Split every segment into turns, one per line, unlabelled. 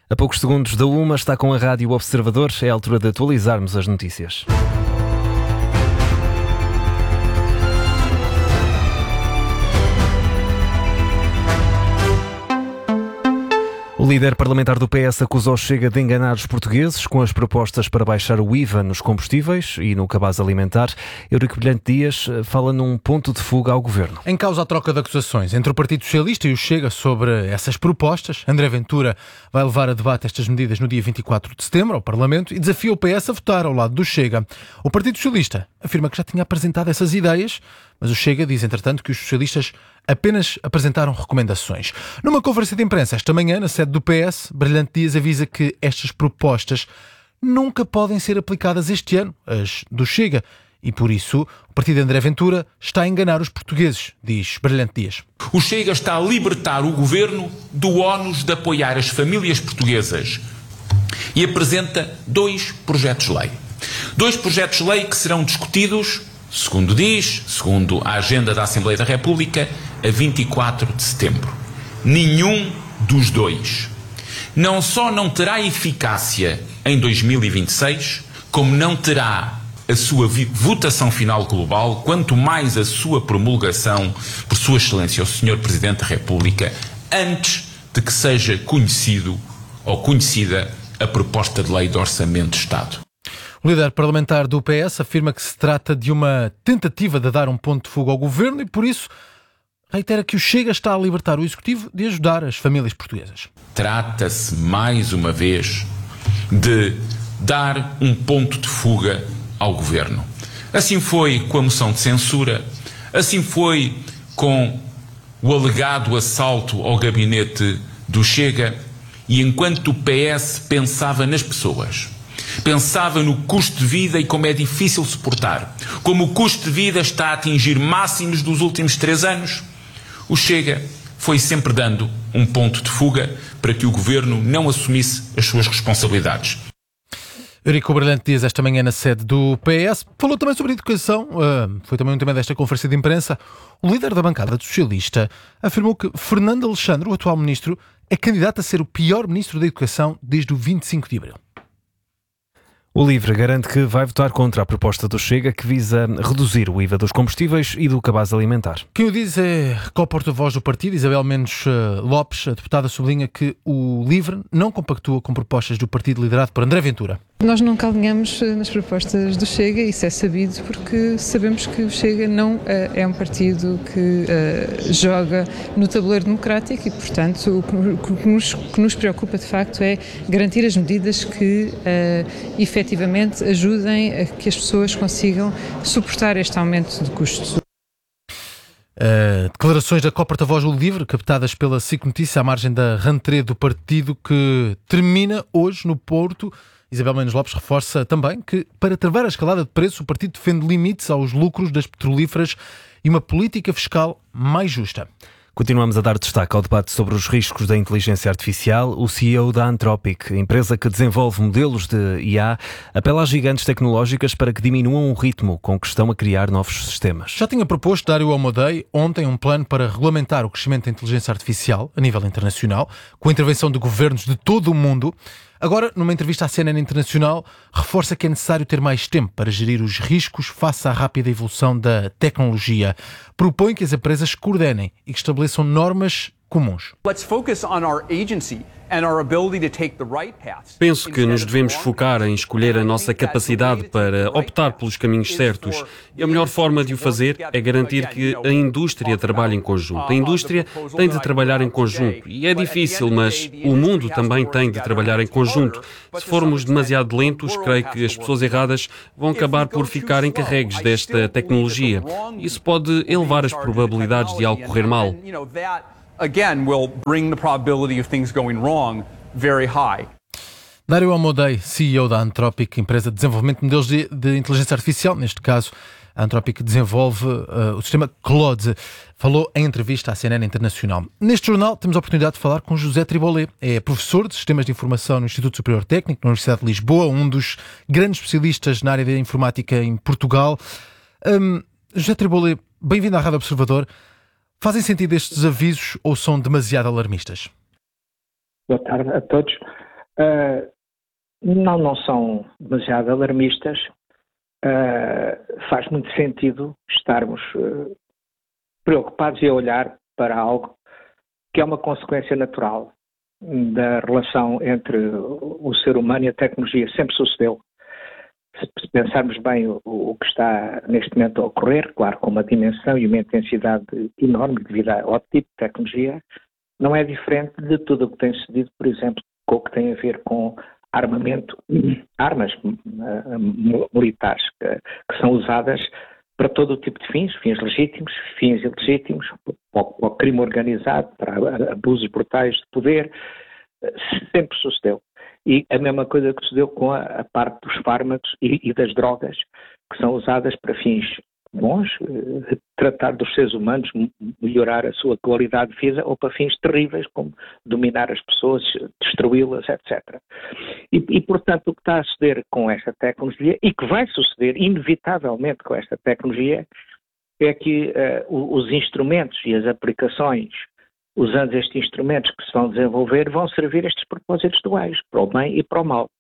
A poucos segundos da 1 está com a Rádio Observador. É a altura de atualizarmos as notícias. O líder parlamentar do PS acusou Chega de enganar os portugueses com as propostas para baixar o IVA nos combustíveis e no cabaz alimentar. Eurico Brilhante Dias fala num ponto de fuga ao governo.
Em causa a troca de acusações entre o Partido Socialista e o Chega sobre essas propostas, André Ventura vai levar a debate estas medidas no dia 24 de setembro ao Parlamento e desafia o PS a votar ao lado do Chega. O Partido Socialista afirma que já tinha apresentado essas ideias, mas o Chega diz, entretanto, que os socialistas apenas apresentaram recomendações. Numa conferência de imprensa esta manhã, na sede do PS, Brilhante Dias avisa que estas propostas nunca podem ser aplicadas este ano, as do Chega, e por isso o partido de André Ventura está a enganar os portugueses, diz Brilhante Dias.
O Chega está a libertar o governo do ónus de apoiar as famílias portuguesas e apresenta dois projetos de lei. Dois projetos de lei que serão discutidos, segundo a agenda da Assembleia da República, a 24 de setembro. Nenhum dos dois não só não terá eficácia em 2026, como não terá a sua votação final global, quanto mais a sua promulgação por Sua Excelência o Sr. Presidente da República, antes de que seja conhecido ou conhecida a proposta de lei de Orçamento de Estado.
O líder parlamentar do PS afirma que se trata de uma tentativa de dar um ponto de fuga ao governo e, por isso, reitera que o Chega está a libertar o Executivo de ajudar as famílias portuguesas.
Trata-se, mais uma vez, de dar um ponto de fuga ao governo. Assim foi com a moção de censura, assim foi com o alegado assalto ao gabinete do Chega, e enquanto o PS pensava nas pessoas, pensava no custo de vida e como é difícil suportar, como o custo de vida está a atingir máximos dos últimos 3 anos, o Chega foi sempre dando um ponto de fuga para que o governo não assumisse as suas responsabilidades.
Eurico Brilhante Dias, esta manhã na sede do PS, falou também sobre educação, foi também um tema desta conferência de imprensa. O líder da bancada socialista afirmou que Fernando Alexandre, o atual ministro, é candidato a ser o pior ministro da Educação desde o 25 de abril.
O LIVRE garante que vai votar contra a proposta do Chega, que visa reduzir o IVA dos combustíveis e do cabaz alimentar.
Quem o diz é a porta-voz do partido, Isabel Mendes Lopes. A deputada sublinha que o LIVRE não compactua com propostas do partido liderado por André Ventura.
Nós nunca alinhamos nas propostas do Chega, isso é sabido, porque sabemos que o Chega não é um partido que joga no tabuleiro democrático e, portanto, o que nos preocupa de facto é garantir as medidas que efetivamente ajudem a que as pessoas consigam suportar este aumento de custos.
Declarações da co-porta-voz do LIVRE, captadas pela SIC Notícia à margem da rentrée do partido, que termina hoje no Porto. Isabel Mendes Lopes reforça também que, para travar a escalada de preços, o partido defende limites aos lucros das petrolíferas e uma política fiscal mais justa.
Continuamos a dar destaque ao debate sobre os riscos da inteligência artificial. O CEO da Anthropic, empresa que desenvolve modelos de IA, apela às gigantes tecnológicas para que diminuam o ritmo com que estão a criar novos sistemas.
Já tinha proposto Dário Amodei ontem um plano para regulamentar o crescimento da inteligência artificial a nível internacional, com a intervenção de governos de todo o mundo. Agora, numa entrevista à CNN Internacional, reforça que é necessário ter mais tempo para gerir os riscos face à rápida evolução da tecnologia. Propõe que as empresas coordenem e que estabeleçam normas comuns.
Penso que nos devemos focar em escolher a nossa capacidade para optar pelos caminhos certos. E a melhor forma de o fazer é garantir que a indústria trabalhe em conjunto. A indústria tem de trabalhar em conjunto. E é difícil, mas o mundo também tem de trabalhar em conjunto. Se formos demasiado lentos, creio que as pessoas erradas vão acabar por ficar encarregues desta tecnologia. Isso pode elevar as probabilidades de algo correr mal.
Again, will bring the probability of things going wrong very high.
Dário Amodei, CEO da Anthropic, empresa de desenvolvimento de modelos de inteligência artificial, neste caso a Anthropic desenvolve o sistema Claude, falou em entrevista à CNN Internacional. Neste jornal temos a oportunidade de falar com José Tribolé, é professor de Sistemas de Informação no Instituto Superior Técnico, na Universidade de Lisboa, um dos grandes especialistas na área da informática em Portugal. José Tribolé, bem-vindo à Rádio Observador. Fazem sentido estes avisos ou são demasiado alarmistas?
Boa tarde a todos. Não são demasiado alarmistas. Faz muito sentido estarmos preocupados e a olhar para algo que é uma consequência natural da relação entre o ser humano e a tecnologia. Sempre sucedeu. Se pensarmos bem o que está neste momento a ocorrer, claro, com uma dimensão e uma intensidade enorme devido ao tipo de tecnologia, não é diferente de tudo o que tem sucedido, por exemplo, com o que tem a ver com armamento, armas militares que são usadas para todo o tipo de fins legítimos, fins ilegítimos, para o crime organizado, para abusos brutais de poder, sempre sucedeu. E a mesma coisa que sucedeu com a parte dos fármacos e das drogas, que são usadas para fins bons, tratar dos seres humanos, melhorar a sua qualidade de vida, ou para fins terríveis, como dominar as pessoas, destruí-las, etc. E, portanto, o que está a suceder com esta tecnologia, e que vai suceder inevitavelmente com esta tecnologia, é que os instrumentos e as aplicações, usando estes instrumentos que se vão desenvolver, vão servir estes propósitos duais, para o bem e para o mal.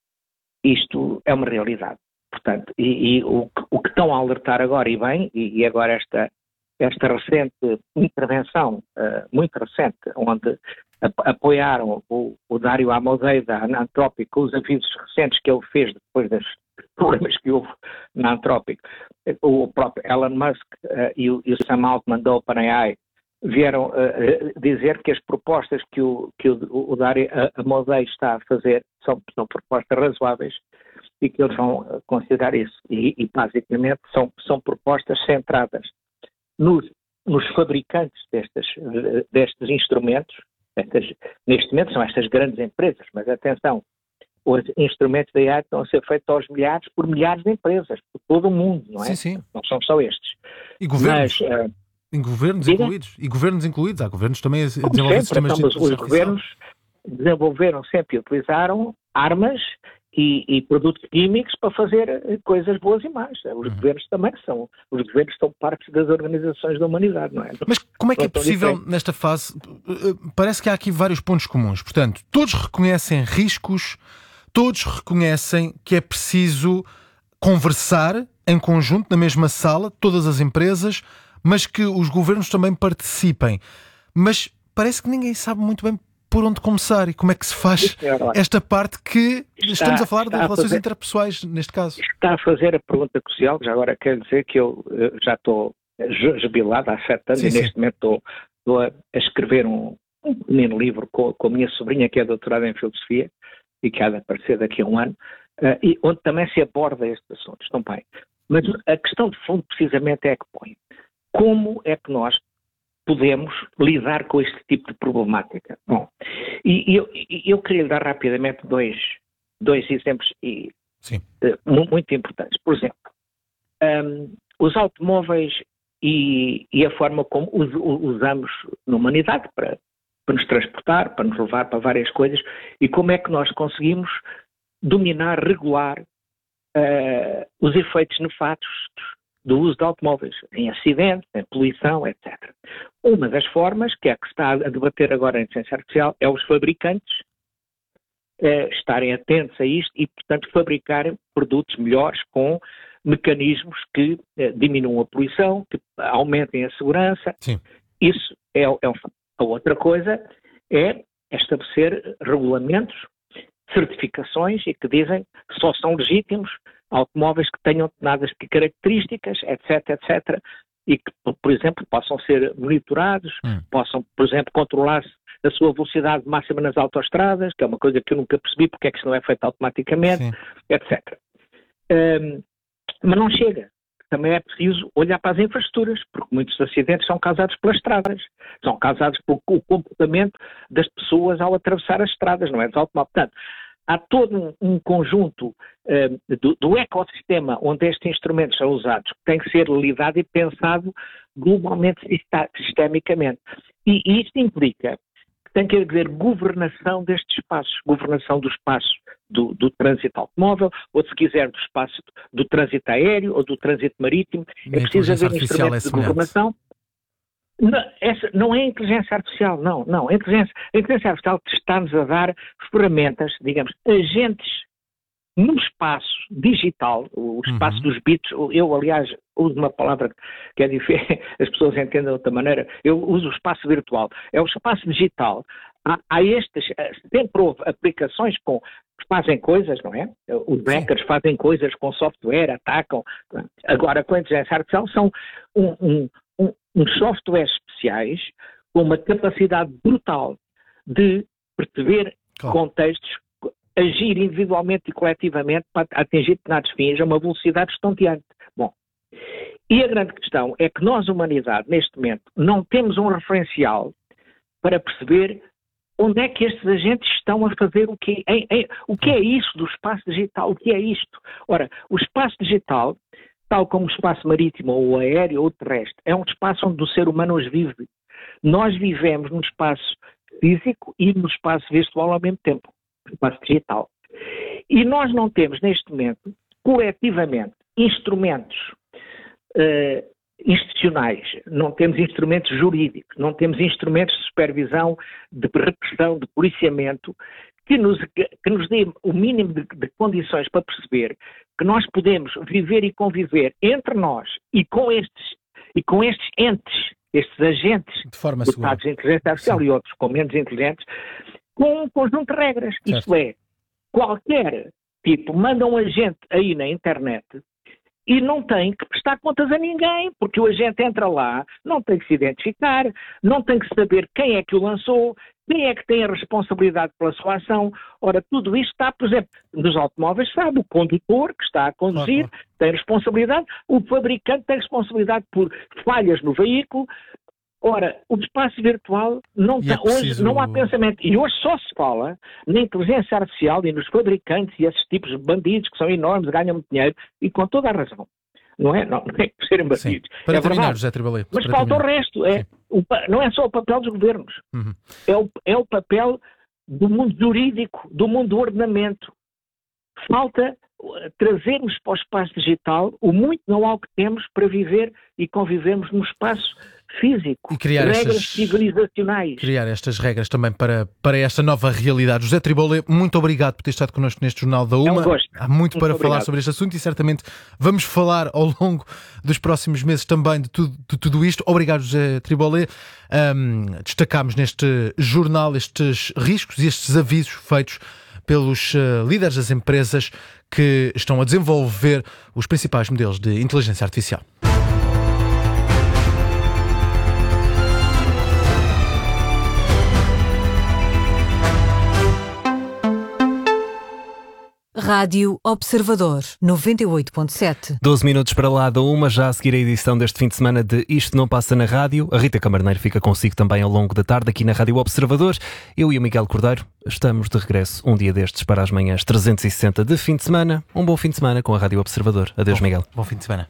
Isto é uma realidade. Portanto, o que estão a alertar agora, e bem, e agora esta recente intervenção, muito recente, onde apoiaram o Dário Amodei da Anthropic, com os avisos recentes que ele fez depois dos problemas que houve na Anthropic, o próprio Elon Musk e o Sam Altman da OpenAI vieram dizer que as propostas que o Dário Amodei está a fazer são propostas razoáveis e que eles vão considerar isso. E basicamente são propostas centradas nos fabricantes destes instrumentos. Neste momento são estas grandes empresas, mas atenção, os instrumentos da AI estão a ser feitos aos milhares por milhares de empresas, por todo o mundo, não é?
Sim.
Não são só estes.
E governos? Em governos incluídos. E governos incluídos. Há governos também a desenvolver sistemas de inteligência artificial. Os governos
desenvolveram sempre e utilizaram armas e produtos químicos para fazer coisas boas e más. Os governos também são. Os governos são parte das organizações da humanidade, não é?
Mas como é que é possível, nesta fase, parece que há aqui vários pontos comuns. Portanto, todos reconhecem riscos, todos reconhecem que é preciso conversar em conjunto, na mesma sala, todas as empresas, mas que os governos também participem. Mas parece que ninguém sabe muito bem por onde começar e como é que se faz esta parte que estamos a falar de relações interpessoais, neste caso.
Está a fazer a pergunta crucial, já agora quero dizer que eu já estou jubilado há 7 anos e neste momento estou a escrever um pequeno livro com a minha sobrinha, que é doutorada em Filosofia e que há de aparecer daqui a um ano, e onde também se aborda estes assuntos também. Mas a questão de fundo precisamente é que põe como é que nós podemos lidar com este tipo de problemática. Bom, e eu queria lhe dar rapidamente dois exemplos muito importantes. Por exemplo, os automóveis e a forma como usamos na humanidade para nos transportar, para nos levar para várias coisas, e como é que nós conseguimos dominar, regular os efeitos nefastos do uso de automóveis, em acidentes, em poluição, etc. Uma das formas, que é a que se está a debater agora em inteligência artificial, é os fabricantes estarem atentos a isto e, portanto, fabricarem produtos melhores com mecanismos que diminuam a poluição, que aumentem a segurança.
Sim.
Isso é um fato. A outra coisa é estabelecer regulamentos, certificações e que dizem que só são legítimos automóveis que tenham determinadas características, etc., e que, por exemplo, possam ser monitorados, possam, por exemplo, controlar a sua velocidade máxima nas autoestradas, que é uma coisa que eu nunca percebi porque é que isso não é feito automaticamente, etc. Mas não chega. Também é preciso olhar para as infraestruturas, porque muitos acidentes são causados pelas estradas, são causados pelo comportamento das pessoas ao atravessar as estradas, não é dos automóveis. Portanto, há todo um conjunto do ecossistema onde estes instrumentos são usados, que tem que ser lidado e pensado globalmente, sistemicamente. E isto implica que tem que haver governação destes espaços, governação do espaço do trânsito automóvel, ou se quiser do espaço do trânsito aéreo ou do trânsito marítimo. É preciso haver instrumentos de governação. Essa não é inteligência artificial, não. A inteligência artificial está-nos a dar ferramentas, digamos, agentes no espaço digital, o espaço dos bits. Eu, aliás, uso uma palavra que é diferente, as pessoas entendem de outra maneira. Eu uso o espaço virtual. É o espaço digital. Sempre houve aplicações que fazem coisas, não é? Os hackers fazem coisas com software, atacam. Agora, com a inteligência artificial, são uns softwares especiais com uma capacidade brutal de perceber contextos, agir individualmente e coletivamente para atingir determinados fins a uma velocidade estonteante. Bom, e a grande questão é que nós, humanidade, neste momento, não temos um referencial para perceber onde é que estes agentes estão a fazer o quê? O que é isso do espaço digital? O que é isto? Ora, o espaço digital, tal como o espaço marítimo ou aéreo ou terrestre, é um espaço onde o ser humano hoje vive. Nós vivemos num espaço físico e no espaço virtual ao mesmo tempo, no espaço digital. E nós não temos, neste momento, coletivamente, instrumentos institucionais, não temos instrumentos jurídicos, não temos instrumentos de supervisão, de repressão, de policiamento, que nos dê o mínimo de condições para perceber que nós podemos viver e conviver entre nós e com estes entes, estes agentes dotados de inteligência artificial e outros com menos inteligentes, com um conjunto de regras. Certo. Isto é, qualquer tipo manda um agente aí na internet e não tem que prestar contas a ninguém, porque o agente entra lá, não tem que se identificar, não tem que saber quem é que o lançou, quem é que tem a responsabilidade pela sua ação. Ora, tudo isto está, por exemplo, nos automóveis, sabe, o condutor que está a conduzir tem responsabilidade, o fabricante tem responsabilidade por falhas no veículo. Ora, o espaço virtual hoje não há pensamento. E hoje só se fala na inteligência artificial e nos fabricantes e esses tipos de bandidos que são enormes, ganham muito dinheiro, e com toda a razão. Não é por serem bandidos.
Para terminar, José Tribalé.
Mas falta o resto. Não é só o papel dos governos. É o papel do mundo jurídico, do mundo do ordenamento. Falta trazermos para o espaço digital o muito know-how que temos para viver e convivermos num espaço físico,
e criar
regras civilizacionais.
Criar estas regras também para esta nova realidade. José Tribalé, muito obrigado por ter estado connosco neste Jornal da UMA.
É um gosto.
Há muito para falar sobre este assunto e certamente vamos falar ao longo dos próximos meses também de tudo isto. Obrigado, José Tribalé. Destacámos neste jornal estes riscos e estes avisos feitos pelos líderes das empresas que estão a desenvolver os principais modelos de inteligência artificial.
Rádio Observador 98.7.
12 minutos para lá da uma, já a seguir a edição deste fim de semana de Isto Não Passa na Rádio. A Rita Camarneiro fica consigo também ao longo da tarde aqui na Rádio Observador. Eu e o Miguel Cordeiro estamos de regresso um dia destes para as manhãs 360 de fim de semana. Um bom fim de semana com a Rádio Observador. Adeus, Miguel.
Bom fim de semana.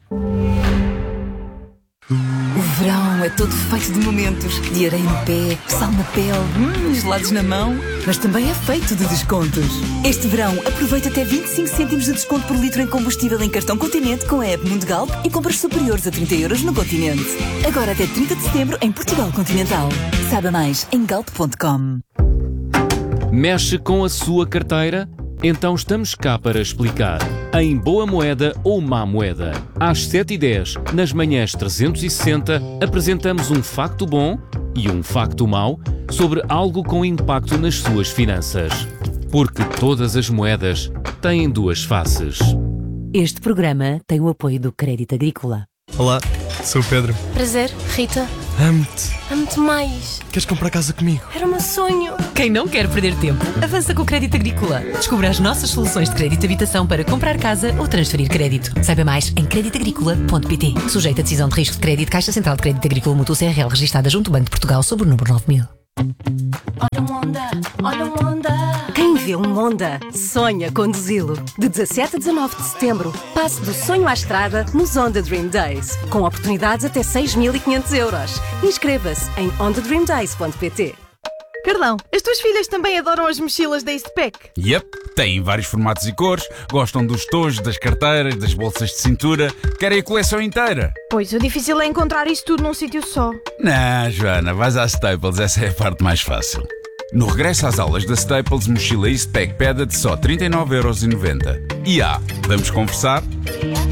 O verão é todo feito de momentos, de areia no pé, sal na pele, gelados na mão, mas também é feito de descontos. Este verão aproveita até 25 cêntimos de desconto por litro em combustível em cartão Continente com a app Mundo Galp e compras superiores a 30 € no Continente. Agora até 30 de setembro em Portugal Continental. Saiba mais em galp.com.
Mexe com a sua carteira? Então estamos cá para explicar. Em Boa Moeda ou Má Moeda. Às 7h10, nas manhãs 360, apresentamos um facto bom e um facto mau sobre algo com impacto nas suas finanças. Porque todas as moedas têm duas faces.
Este programa tem o apoio do Crédito Agrícola.
Olá, sou o Pedro.
Prazer, Rita.
Amo-te.
Amo-te mais.
Queres comprar casa comigo?
Era o meu sonho.
Quem não quer perder tempo, avança com o Crédito Agrícola. Descubra as nossas soluções de crédito de habitação para comprar casa ou transferir crédito. Saiba mais em creditagricola.pt. Sujeito a decisão de risco de crédito, Caixa Central de Crédito Agrícola Mútuo CRL, registada junto ao Banco de Portugal sob o número 9000.
Olha um Honda, olha um Honda.
Quem vê um Honda, sonha conduzi-lo. De 17 a 19 de setembro, passe do sonho à estrada nos Honda Dream Days, com oportunidades até 6.500 €. Inscreva-se em hondadreamdays.pt.
Carlão, as tuas filhas também adoram as mochilas da Eastpak?
Yep, têm vários formatos e cores, gostam dos tojos, das carteiras, das bolsas de cintura, querem a coleção inteira.
Pois, o difícil é encontrar isso tudo num sítio só.
Não, Joana, vais à Staples, essa é a parte mais fácil. No regresso às aulas da Staples, mochila Eastpak Peda de só 39,90€. E vamos conversar?